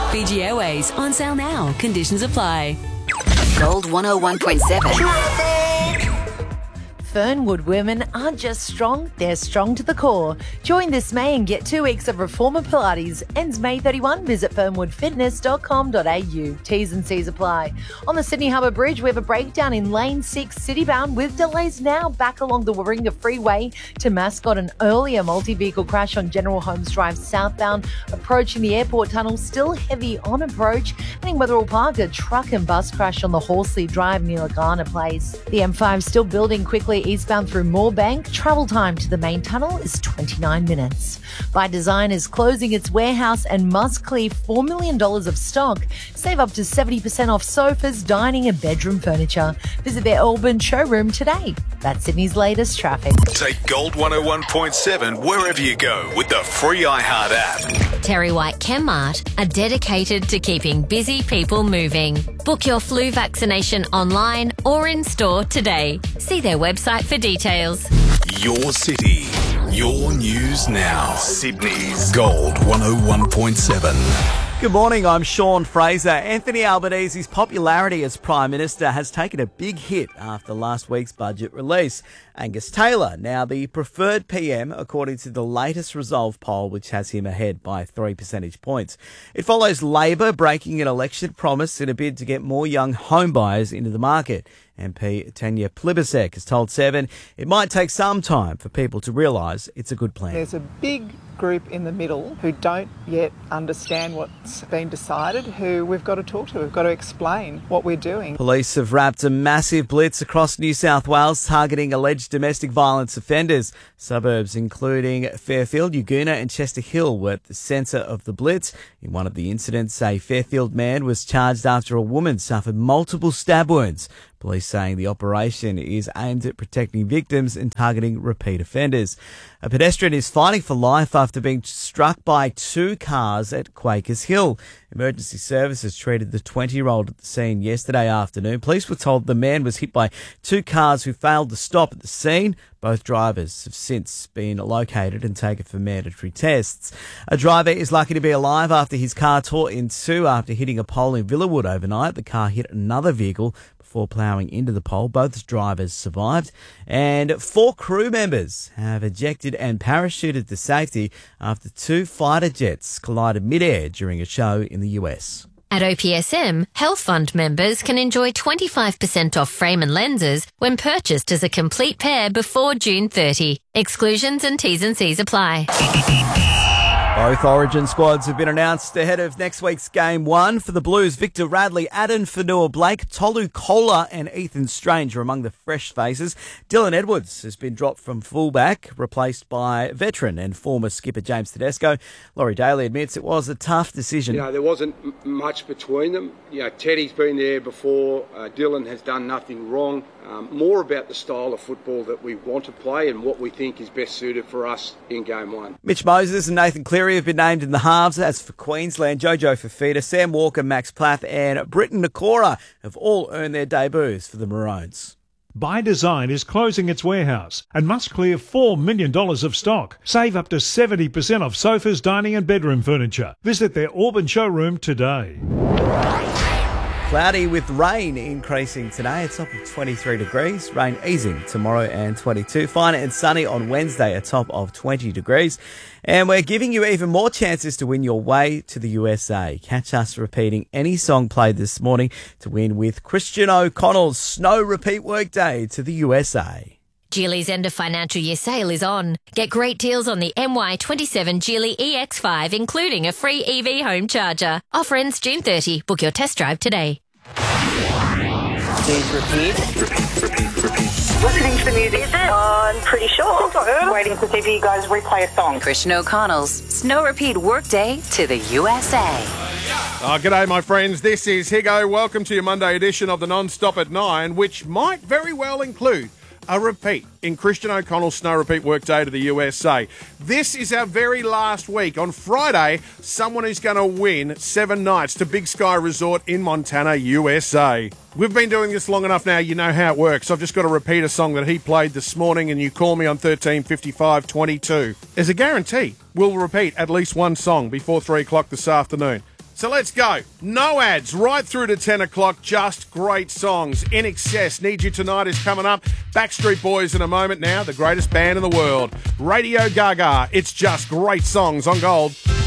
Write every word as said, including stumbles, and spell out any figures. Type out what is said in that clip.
Fiji Airways on sale now. Conditions apply. Gold one oh one point seven. Fernwood women aren't just strong, they're strong to the core. Join this May and get two weeks of Reformer Pilates. Ends May thirty-first. Visit fernwood fitness dot com dot a u. T's and C's apply. On the Sydney Harbour Bridge, we have a breakdown in Lane six citybound with delays now back along the Warringah Freeway to Mascot. An earlier multi-vehicle crash on General Holmes Drive southbound approaching the airport tunnel, still heavy on approach. And in Wetherill Park, a truck and bus crash on the Horsley Drive near Lagana Place. The M five still building quickly eastbound through Moorebank. Travel time to the main tunnel is twenty-nine minutes. By Design is closing its warehouse and must clear four million dollars of stock. Save up to seventy percent off sofas, dining and bedroom furniture. Visit their Auburn showroom today. That's Sydney's latest traffic. Take Gold one oh one point seven wherever you go with the free iHeart app. Terry White Chemmart are dedicated to keeping busy people moving. Book your flu vaccination online or in store today. See their website for details. Your city, your news now. Sydney's Gold one oh one point seven. Good morning, I'm Sean Fraser. Anthony Albanese's popularity as Prime Minister has taken a big hit after last week's budget release. Angus Taylor, now the preferred P M, according to the latest Resolve poll, which has him ahead by three percentage points. It follows Labor breaking an election promise in a bid to get more young homebuyers into the market. M P Tanya Plibersek has told Seven it might take some time for people to realise it's a good plan. There's a big group in the middle who don't yet understand what's been decided, who we've got to talk to. We've got to explain what we're doing. Police have wrapped a massive blitz across New South Wales targeting alleged domestic violence offenders. Suburbs including Fairfield, Yagoona and Chester Hill were at the centre of the blitz. In one of the incidents, a Fairfield man was charged after a woman suffered multiple stab wounds. Police saying the operation is aimed at protecting victims and targeting repeat offenders. A pedestrian is fighting for life after being struck by two cars at Quakers Hill. Emergency services treated the twenty-year-old at the scene yesterday afternoon. Police were told the man was hit by two cars who failed to stop at the scene. Both drivers have since been located and taken for mandatory tests. A driver is lucky to be alive after his car tore in two after hitting a pole in Villawood overnight. The car hit another vehicle before ploughing into the pole. Both drivers survived. And four crew members have ejected and parachuted to safety after two fighter jets collided mid-air during a show in the U S. At O P S M, Health Fund members can enjoy twenty-five percent off frame and lenses when purchased as a complete pair before June thirtieth. Exclusions and T's and C's apply. Both Origin squads have been announced ahead of next week's Game one. For the Blues, Victor Radley, Aden Fanua-Blake, Tolu Kola and Ethan Strange are among the fresh faces. Dylan Edwards has been dropped from fullback, replaced by veteran and former skipper James Tedesco. Laurie Daly admits it was a tough decision. You know, there wasn't m- much between them. You know, Teddy's been there before. Uh, Dylan has done nothing wrong. Um, more about the style of football that we want to play and what we think is best suited for us in Game one. Mitch Moses and Nathan Cleary have been named in the halves. As for Queensland, Jojo Fafita, Sam Walker, Max Plath and Britton Nakora have all earned their debuts for the Maroons. By Design is closing its warehouse and must clear four million dollars of stock. Save up to seventy percent off sofas, dining and bedroom furniture. Visit their Auburn showroom today. Cloudy with rain increasing today. It's up to twenty-three degrees. Rain easing tomorrow and twenty-two. Fine and sunny on Wednesday, a top of twenty degrees. And we're giving you even more chances to win your way to the U S A. Catch us repeating any song played this morning to win with Christian O'Connell's Snow Repeat Workday to the U S A. Geely's end of financial year sale is on. Get great deals on the M Y twenty-seven Geely E X five, including a free E V home charger. Offer ends June thirtieth. Book your test drive today. Please repeat. Repeat, repeat, repeat. Listening to the music. Is it? I'm pretty sure. I'm waiting to see if you guys replay a song. Christian O'Connell's Snow Repeat Workday to the U S A. Oh, g'day, my friends. This is Higo. Welcome to your Monday edition of the Non-Stop at nine, which might very well include a repeat in Christian O'Connell's Snow Repeat Workday to the U S A. This is our very last week. On Friday, someone is going to win seven nights to Big Sky Resort in Montana, U S A. We've been doing this long enough now, you know how it works. I've just got to repeat a song that he played this morning and you call me on thirteen fifty-five twenty-two. As a guarantee, we'll repeat at least one song before three o'clock this afternoon. So let's go. No ads, right through to ten o'clock, just great songs. In Excess, Need You Tonight is coming up. Backstreet Boys in a moment now, the greatest band in the world. Radio Gaga, it's just great songs on Gold.